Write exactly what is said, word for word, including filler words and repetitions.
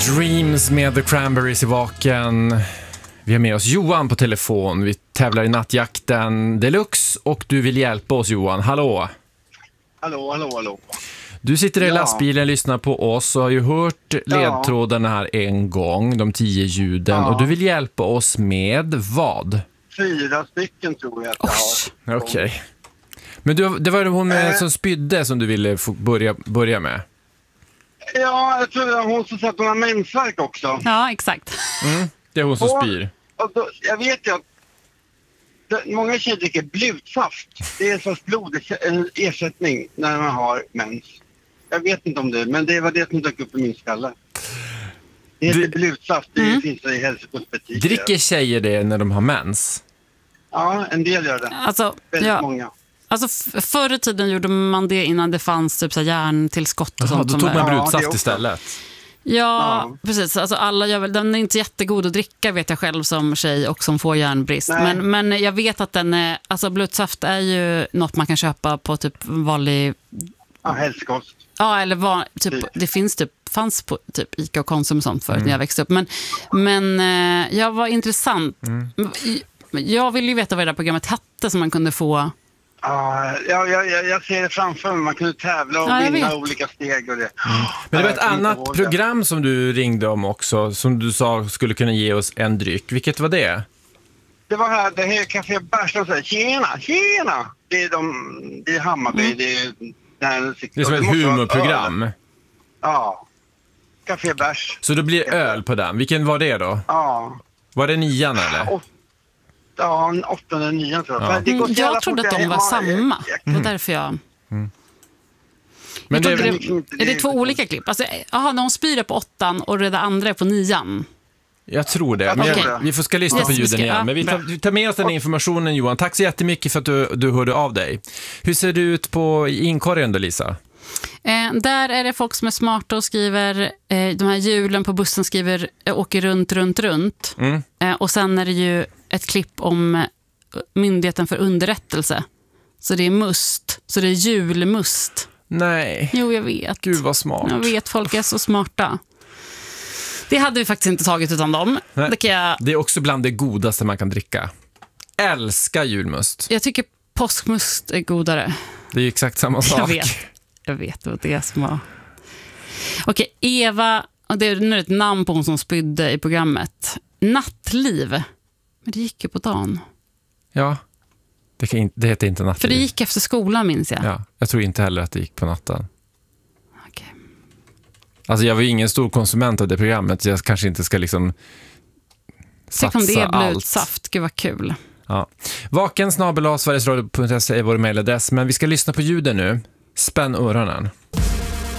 Dreams med The Cranberries i vaken. Vi har med oss Johan på telefon. Vi tävlar i nattjakten Deluxe och du vill hjälpa oss, Johan. Hallå? Hallå, hallå, hallå. Du sitter i Ja. lastbilen och lyssnar på oss och har ju hört ledtrådarna här en gång, de tio ljuden. Ja. Och du vill hjälpa oss med vad? Fyra stycken tror jag att jag har. Okej. Okay. Men du, det var hon med, Äh. som spydde som du ville få börja, börja med. Ja, jag tror det är hon som sa att hon har mensvärk också. Ja, exakt. Mm, det är hon som Och- spyr. Och då, jag vet ju att det, många tjejer dricker blodsaft. Det är en sorts blodersättning när man har mens. Jag vet inte om det, men det var det som dök upp i min skalle. Det heter Du- blodsaft, det Mm. finns i hälsokostbutiker. Dricker tjejer det när de har mens? Ja, en del gör det. Alltså, Väldigt ja, många. alltså f- förr i tiden gjorde man det innan det fanns typ så här järntillskott och Jaha, sånt. då som tog är- man Ja, det brudsaft också. istället. Ja, Ja. precis. Alltså alla gör väl, den är inte jättegod att dricka vet jag själv som tjej och som får järnbrist. Nej. Men, men jag vet att den är, alltså blodsaft är ju något man kan köpa på typ vanlig, Ja, hälsokost. ja eller van, typ, Typ. det finns typ, fanns på typ Ica och Konsum och sånt förut när jag växte upp. Men, men eh, jag var intressant. I- Jag ville ju veta vad det där programmet hette som man kunde få. Ja, jag, jag, jag ser det framför mig. Man kunde tävla och Ja, jag vinna vet. olika steg och det. Men det var Ja, ett jag kommer inte annat ihåg det. program som du ringde om också, som du sa skulle kunna ge oss en dryck. Vilket var det? Det var här, det här Café Bärs, de säger tjena, tjena! Det är, de, det är Hammarby, Mm. det är... Där, Det är som ett måste vara humorprogram. öl. Ja. Café Bärs. Så då blir det öl på den. Vilken var det då? Ja. Var det nian eller? Åt, ja, åttonde, nian tror jag. Ja. För det går så jävla Jag trodde fort att de jag- var ja, samma. jag- Det var därför jag... Men jag trodde det, det, är det två olika klipp? Alltså, aha, de spyr på åttan och det andra är på nian. jag tror det. Men Okej. jag, vi får ska lyssna Yes, på vi ljuden ska, igen. ja. Men vi tar, vi tar med oss den här informationen, Johan. Tack så jättemycket för att du, du hörde av dig. Hur ser det ut på i inkorgen då, Lisa? Eh, där är det folk som är smarta och skriver, eh, de här hjulen på bussen skriver, eh, åker runt, runt, runt. Mm. Eh, och sen är det ju ett klipp om eh, Myndigheten för underrättelse. Så det är must. Så det är julmust. Nej, Jo, jag vet. gud vad smart. Jag vet, folk är så smarta. Det hade vi faktiskt inte tagit utan dem. Nej. Det kan jag, Det är också bland det godaste man kan dricka. Älskar julmust. jag tycker påskmust är godare. Det är ju exakt samma sak. Jag vet. Jag vet vad det är som var. Okej, Eva, och det är nu ett namn på hon som spydde i programmet. Nattliv. Men det gick ju på dagen. Ja, det, kan inte, det heter inte För det nattliv. gick efter skolan, minns jag. Ja, jag tror inte heller att det gick på natten. Okej. Alltså jag var ju ingen stor konsument av det programmet, så jag kanske inte ska liksom Tänk om det satsa är allt. blodsaft. Gud vad kul. Ja. Vaken snabel-a sverigesradio punkt se är vår mejladress, men vi ska lyssna på ljuden nu. Spänn öronen.